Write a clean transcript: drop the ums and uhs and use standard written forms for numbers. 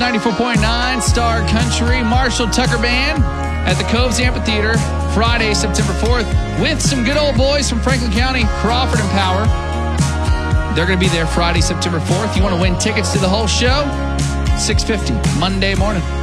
94.9 Star Country, Marshall Tucker Band at the Coves Amphitheater, Friday, September 4th, with some good old boys from Franklin County, Crawford and Power. They're going to be there Friday, September 4th. You want to win tickets to the whole show? $650 Monday morning.